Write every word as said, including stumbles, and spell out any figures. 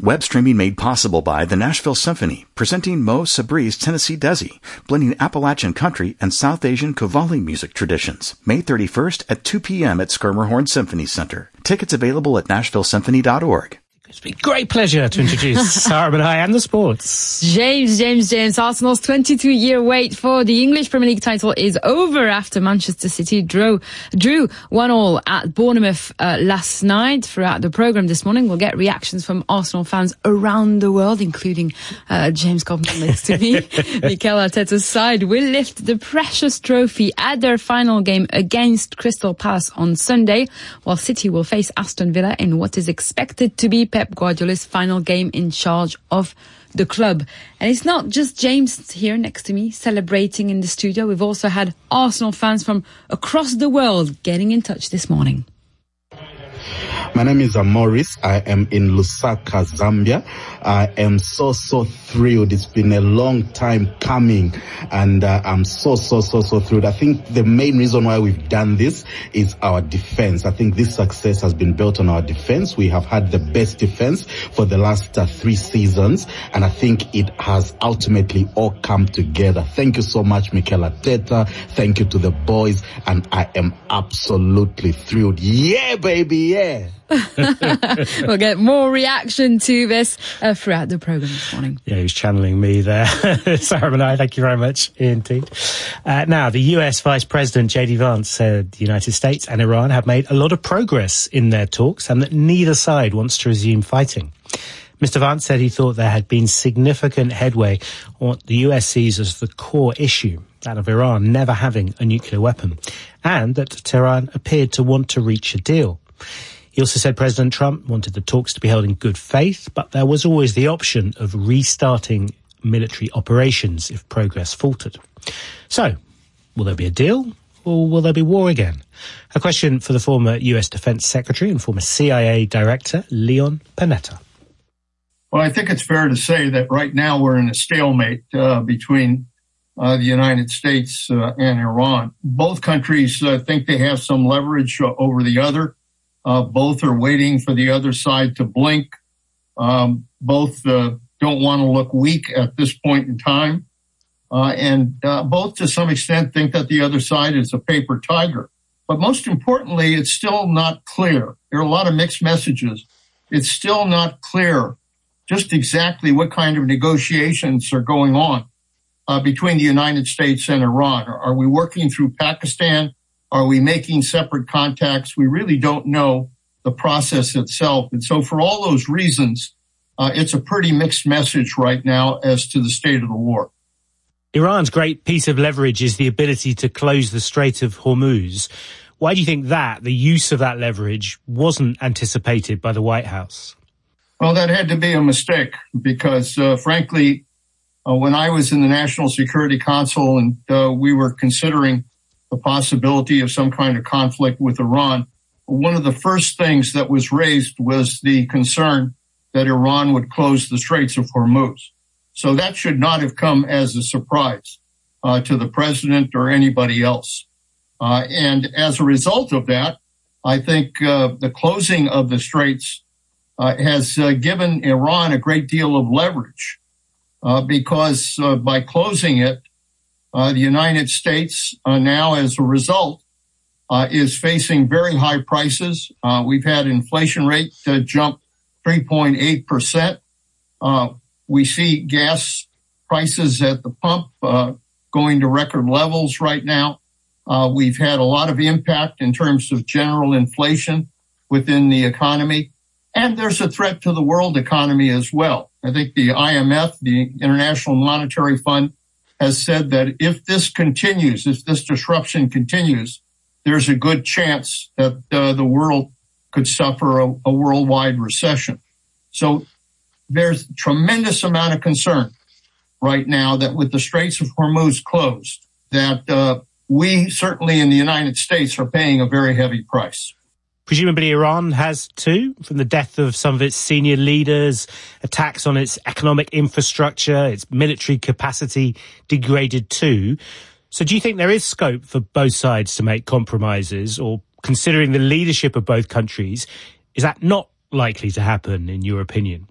Web streaming made possible by the Nashville Symphony, presenting Mo Sabri's Tennessee Desi, blending Appalachian country and South Asian Qawwali music traditions. May thirty-first at two p.m. at Schermerhorn Symphony Center. Tickets available at nashville symphony dot org. It's been a great pleasure to introduce Sarah Manai and the sports. James, James, James. Arsenal's twenty-two-year wait for the English Premier League title is over after Manchester City drew, drew one all at Bournemouth uh, last night. Throughout the programme this morning, we'll get reactions from Arsenal fans around the world, including uh, James Cobham next to me. Mikel Arteta's side will lift the precious trophy at their final game against Crystal Palace on Sunday, while City will face Aston Villa in what is expected to be Pep Guardiola's final game in charge of the club. And it's not just James here next to me celebrating in the studio. We've also had Arsenal fans from across the world getting in touch this morning. My name is Maurice. I am in Lusaka, Zambia. I am so, so thrilled. It's been a long time coming, and uh, I'm so, so, so, so thrilled. I think the main reason why we've done this is our defense. I think this success has been built on our defense. We have had the best defense for the last uh, three seasons, and I think it has ultimately all come together. Thank you so much, Mikel Arteta. Thank you to the boys, and I am absolutely thrilled. Yeah, baby, yeah. We'll get more reaction to this uh, throughout the programme this morning. Yeah, he's channeling me there. Sarah Manai, thank you very much indeed. Uh, now, the U S Vice President J D Vance said the United States and Iran have made a lot of progress in their talks and that neither side wants to resume fighting. Mister Vance said he thought there had been significant headway on what the U S sees as the core issue, that of Iran never having a nuclear weapon, and that Tehran appeared to want to reach a deal. He also said President Trump wanted the talks to be held in good faith, but there was always the option of restarting military operations if progress faltered. So, will there be a deal, or will there be war again? A question for the former U S Defense Secretary and former C I A Director, Leon Panetta. Well, I think it's fair to say that right now we're in a stalemate uh, between uh, the United States uh, and Iran. Both countries uh, think they have some leverage uh, over the other. Uh, both are waiting for the other side to blink. Um, both uh, don't want to look weak at this point in time. Uh, and uh, both, to some extent, think that the other side is a paper tiger. But most importantly, it's still not clear. There are a lot of mixed messages. It's still not clear just exactly what kind of negotiations are going on uh, between the United States and Iran. Are we working through Pakistan? Are we making separate contacts? We really don't know the process itself. And so for all those reasons, uh, it's a pretty mixed message right now as to the state of the war. Iran's great piece of leverage is the ability to close the Strait of Hormuz. Why do you think that, the use of that leverage, wasn't anticipated by the White House? Well, that had to be a mistake because, uh, frankly, uh, when I was in the National Security Council and uh, we were considering the possibility of some kind of conflict with Iran, one of the first things that was raised was the concern that Iran would close the Straits of Hormuz. So that should not have come as a surprise uh, to the president or anybody else. Uh, and as a result of that, I think uh, the closing of the straits uh, has uh, given Iran a great deal of leverage uh, because uh, by closing it, Uh, the United States uh, now, as a result, uh, is facing very high prices. Uh, we've had inflation rate uh, jump three point eight percent. Uh, we see gas prices at the pump uh, going to record levels right now. Uh, we've had a lot of impact in terms of general inflation within the economy. And there's a threat to the world economy as well. I think the I M F, the International Monetary Fund, has said that if this continues, if this disruption continues, there's a good chance that uh, the world could suffer a, a worldwide recession. So there's a tremendous amount of concern right now that with the Straits of Hormuz closed, that uh, we certainly in the United States are paying a very heavy price. Presumably Iran has too, from the death of some of its senior leaders, attacks on its economic infrastructure, its military capacity degraded too. So do you think there is scope for both sides to make compromises, or considering the leadership of both countries, is that not likely to happen in your opinion?